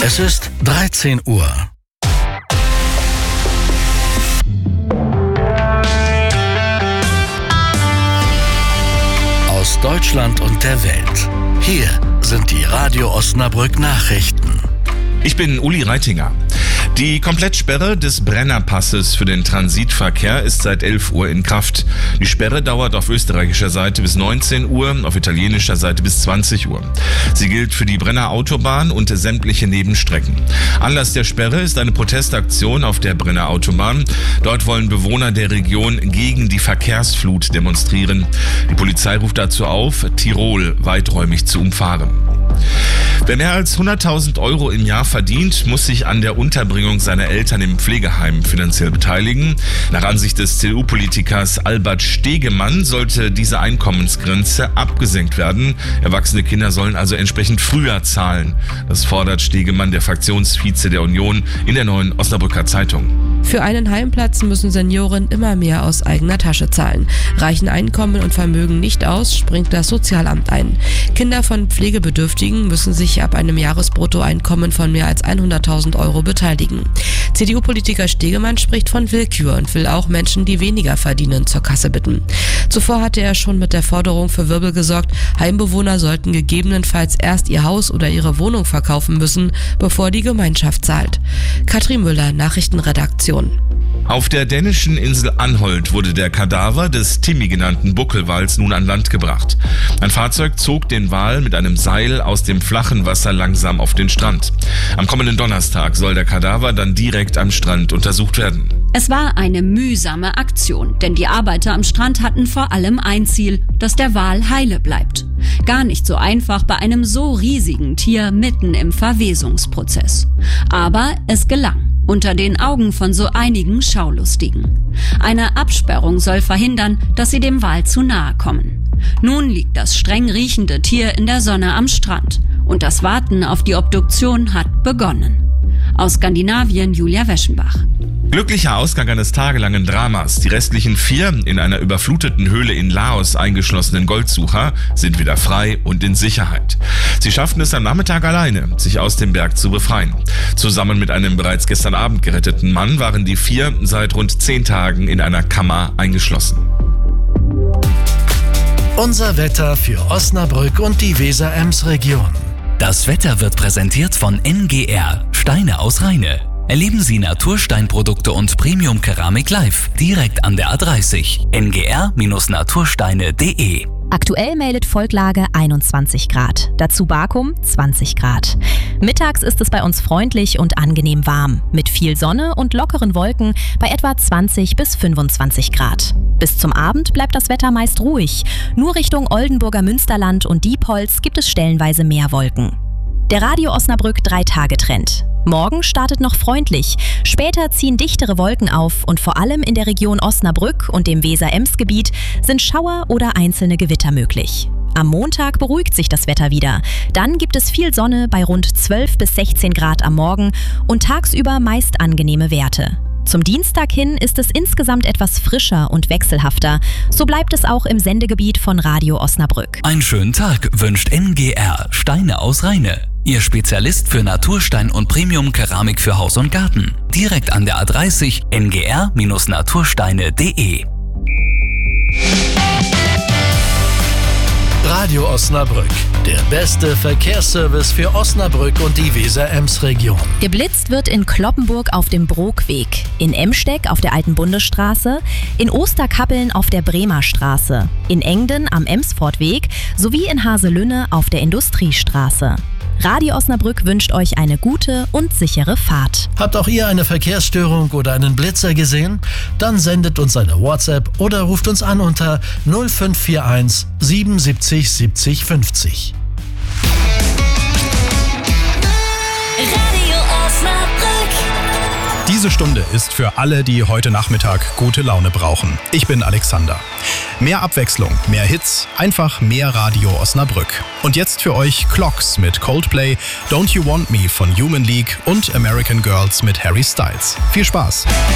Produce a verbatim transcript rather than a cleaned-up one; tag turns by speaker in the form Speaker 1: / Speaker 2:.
Speaker 1: Es ist dreizehn Uhr. Aus Deutschland und der Welt. Hier sind die Radio Osnabrück Nachrichten.
Speaker 2: Ich bin Uli Reitinger. Die Komplettsperre des Brennerpasses für den Transitverkehr ist seit elf Uhr in Kraft. Die Sperre dauert auf österreichischer Seite bis neunzehn Uhr, auf italienischer Seite bis zwanzig Uhr. Sie gilt für die Brenner Autobahn und sämtliche Nebenstrecken. Anlass der Sperre ist eine Protestaktion auf der Brenner Autobahn. Dort wollen Bewohner der Region gegen die Verkehrsflut demonstrieren. Die Polizei ruft dazu auf, Tirol weiträumig zu umfahren. Wer mehr als hunderttausend Euro im Jahr verdient, muss sich an der Unterbringung seiner Eltern im Pflegeheim finanziell beteiligen. Nach Ansicht des C D U-Politikers Albert Stegemann sollte diese Einkommensgrenze abgesenkt werden. Erwachsene Kinder sollen also entsprechend früher zahlen. Das fordert Stegemann, der Fraktionsvize der Union, in der Neuen Osnabrücker Zeitung.
Speaker 3: Für einen Heimplatz müssen Senioren immer mehr aus eigener Tasche zahlen. Reichen Einkommen und Vermögen nicht aus, springt das Sozialamt ein. Kinder von Pflegebedürftigen müssen sich ab einem Jahresbruttoeinkommen von mehr als hunderttausend Euro beteiligen. C D U-Politiker Stegemann spricht von Willkür und will auch Menschen, die weniger verdienen, zur Kasse bitten. Zuvor hatte er schon mit der Forderung für Wirbel gesorgt, Heimbewohner sollten gegebenenfalls erst ihr Haus oder ihre Wohnung verkaufen müssen, bevor die Gemeinschaft zahlt. Katrin Müller, Nachrichtenredaktion.
Speaker 2: Auf der dänischen Insel Anholt wurde der Kadaver des Timmy genannten Buckelwals nun an Land gebracht. Ein Fahrzeug zog den Wal mit einem Seil aus dem flachen Wasser langsam auf den Strand. Am kommenden Donnerstag soll der Kadaver dann direkt am Strand untersucht werden.
Speaker 4: Es war eine mühsame Aktion, denn die Arbeiter am Strand hatten vor allem ein Ziel, dass der Wal heile bleibt. Gar nicht so einfach bei einem so riesigen Tier mitten im Verwesungsprozess. Aber es gelang. Unter den Augen von so einigen Schaulustigen. Eine Absperrung soll verhindern, dass sie dem Wal zu nahe kommen. Nun liegt das streng riechende Tier in der Sonne am Strand und das Warten auf die Obduktion hat begonnen. Aus Skandinavien Julia Weschenbach.
Speaker 2: Glücklicher Ausgang eines tagelangen Dramas. Die restlichen vier in einer überfluteten Höhle in Laos eingeschlossenen Goldsucher sind wieder frei und in Sicherheit. Sie schafften es am Nachmittag alleine, sich aus dem Berg zu befreien. Zusammen mit einem bereits gestern Abend geretteten Mann waren die vier seit rund zehn Tagen in einer Kammer eingeschlossen.
Speaker 1: Unser Wetter für Osnabrück und die Weser-Ems-Region.
Speaker 5: Das Wetter wird präsentiert von N G R, Steine aus Rheine. Erleben Sie Natursteinprodukte und Premium-Keramik live, direkt an der A dreißig. N G R Natursteine punkt de.
Speaker 6: Aktuell meldet Volklage einundzwanzig Grad, dazu Bakum zwanzig Grad. Mittags ist es bei uns freundlich und angenehm warm, mit viel Sonne und lockeren Wolken bei etwa zwanzig bis fünfundzwanzig Grad. Bis zum Abend bleibt das Wetter meist ruhig. Nur Richtung Oldenburger Münsterland und Diepholz gibt es stellenweise mehr Wolken. Der Radio Osnabrück drei-Tage-Trend. Morgen startet noch freundlich, später ziehen dichtere Wolken auf und vor allem in der Region Osnabrück und dem Weser-Ems-Gebiet sind Schauer oder einzelne Gewitter möglich. Am Montag beruhigt sich das Wetter wieder. Dann gibt es viel Sonne bei rund zwölf bis sechzehn Grad am Morgen und tagsüber meist angenehme Werte. Zum Dienstag hin ist es insgesamt etwas frischer und wechselhafter. So bleibt es auch im Sendegebiet von Radio Osnabrück.
Speaker 5: Einen schönen Tag wünscht N G R, Steine aus Rheine. Ihr Spezialist für Naturstein und Premium-Keramik für Haus und Garten. Direkt an der A dreißig, N G R Natursteine punkt de.
Speaker 1: Radio Osnabrück, der beste Verkehrsservice für Osnabrück und die Weser-Ems-Region.
Speaker 6: Geblitzt wird in Cloppenburg auf dem Brookweg, in Emsteck auf der Alten Bundesstraße, in Osterkappeln auf der Bremer Straße, in Engden am Emsfortweg sowie in Haselünne auf der Industriestraße. Radio Osnabrück wünscht euch eine gute und sichere Fahrt.
Speaker 1: Habt auch ihr eine Verkehrsstörung oder einen Blitzer gesehen? Dann sendet uns eine WhatsApp oder ruft uns an unter null fünf vier eins siebenundsiebzig siebzig fünfzig.
Speaker 7: Radio Osnabrück.
Speaker 8: Diese Stunde ist für alle, die heute Nachmittag gute Laune brauchen. Ich bin Alexander. Mehr Abwechslung, mehr Hits, einfach mehr Radio Osnabrück. Und jetzt für euch Clocks mit Coldplay, Don't You Want Me von Human League und American Girls mit Harry Styles. Viel Spaß!